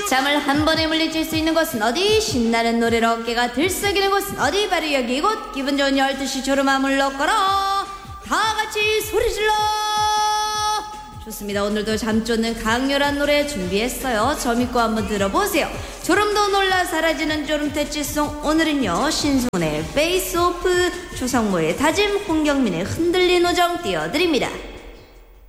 잠을 한 번에 물리칠 수 있는 곳은 어디? 신나는 노래로 어깨가 들썩이는 곳은 어디? 바로 여기 이곳. 기분 좋은 12시 졸음함을 넣거라. 다 같이 소리 질러. 좋습니다. 오늘도 잠 쫓는 강렬한 노래 준비했어요. 저 믿고 한번 들어보세요. 졸음도 놀라 사라지는 졸음 퇴치송. 오늘은요, 신승훈의 페이스 오프, 조성모의 다짐, 홍경민의 흔들린 우정 띄워드립니다.